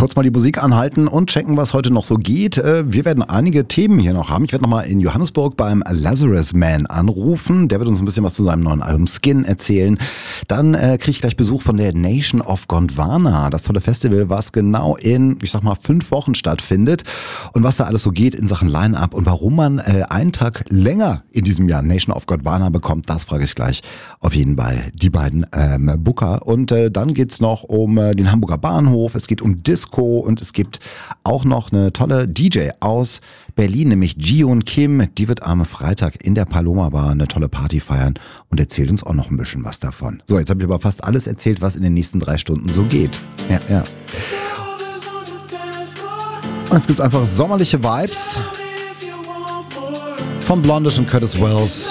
kurz mal die Musik anhalten und checken, was heute noch so geht. Wir werden einige Themen hier noch haben. Ich werde nochmal in Johannesburg beim Lazarus Man anrufen. Der wird uns ein bisschen was zu seinem neuen Album Skin erzählen. Dann kriege ich gleich Besuch von der Nation of Gondwana. Das tolle Festival, was genau in, 5 Wochen stattfindet. Und was da alles so geht in Sachen Line-Up und warum man einen Tag länger in diesem Jahr Nation of Gondwana bekommt, das frage ich gleich auf jeden Fall die beiden Booker. Und dann geht's noch um den Hamburger Bahnhof, es geht um Disco und es gibt auch noch eine tolle DJ aus Berlin, nämlich Jiyoon Kim. Die wird am Freitag in der Paloma Bar eine tolle Party feiern und erzählt uns auch noch ein bisschen was davon. So, jetzt habe ich aber fast alles erzählt, was in den nächsten 3 Stunden so geht. Ja. Und jetzt gibt's einfach sommerliche Vibes von Blondish und Curtis Wells.